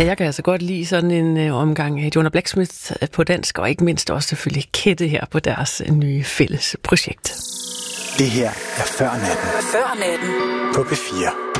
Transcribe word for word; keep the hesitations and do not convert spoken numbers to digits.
Ja, jeg kan altså godt lide sådan en øh, omgang af Jonah Blacksmith på dansk, og ikke mindst også selvfølgelig Kette her på deres nye fælles projekt. Det her er Før Natten. Før Natten. På P fire.